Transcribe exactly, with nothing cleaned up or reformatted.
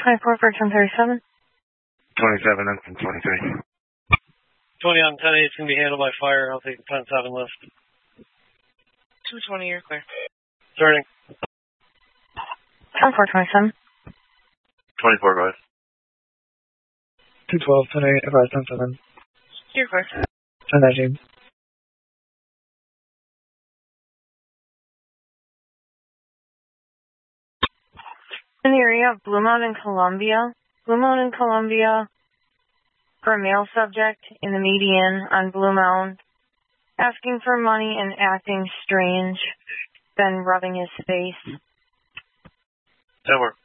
twenty-four for ten thirty-seven. twenty-seven and from twenty-three. twenty on ten eight is going to be handled by fire. I'll take the ten seven list. two twenty, you're clear. Starting. ten four twenty-seven. twenty-four, guys. two twelve, ten eight, advise ten seven. You're clear. ten nineteen. In the area of Blue Mountain, Columbia. Blue Mountain, Columbia. For a male subject in the median on Blue Mountain. Asking for money and acting strange. Then rubbing his face. That works.